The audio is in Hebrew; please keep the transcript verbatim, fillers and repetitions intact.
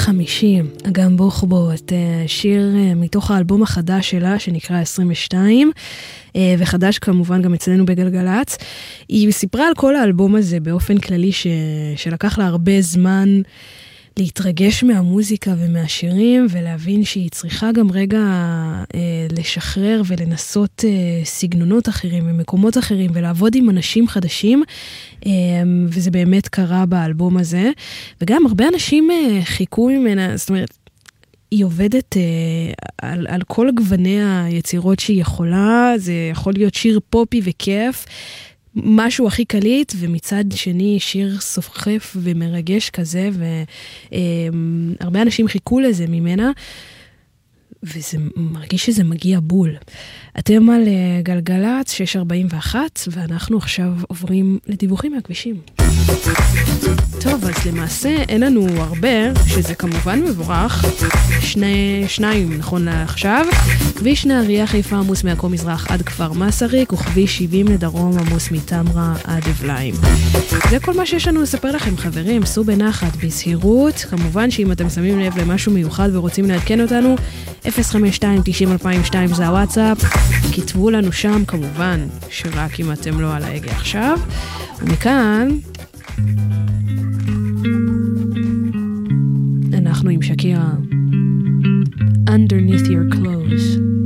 חמישים, אגם בוחבוט, שיר מתוך האלבום החדש שלה שנקרא עשרים ושתיים, וחדש כמובן גם אצלנו בגלגלץ. היא סיפרה על כל האלבום הזה באופן כללי ש... שלקח לה הרבה זמן להתרגש מהמוזיקה ומהשירים, ולהבין שהיא צריכה גם רגע אה, לשחרר ולנסות אה, סגנונות אחרים ומקומות אחרים, ולעבוד עם אנשים חדשים, אה, וזה באמת קרה באלבום הזה. וגם הרבה אנשים אה, חיכו ממנה, זאת אומרת, היא עובדת אה, על, על כל גווני היצירות שהיא יכולה, זה יכול להיות שיר פופי וכיף, משהו הכי קליט, ומצד שני שיר סוחף ומרגש כזה, והרבה אנשים חיכו לזה ממנה, וזה מרגיש שזה מגיע בול. אתם על גלגלץ שש ארבעים ואחת, ואנחנו עכשיו עוברים לדיווחים מהכבישים. טוב, אז למעשה אין לנו הרבה, שזה כמובן מבורך, שני, שניים נכון לעכשיו. כביש נהריה חיפה עמוס מעכו מזרח עד כפר מסריק, וכביש שבעים לדרום עמוס מתמרה עד אבליים. זה כל מה שיש לנו לספר לכם, חברים. סעו בנחת, בזהירות. כמובן שאם אתם שמים לב למשהו מיוחד ורוצים לעדכן אותנו, אפס חמש שתיים תשעים אלפיים ושתיים זה הוואטסאפ. כתבו לנו שם, כמובן, שרק אם אתם לא על ההגה עכשיו. ומכאן אנחנו עם שקירה.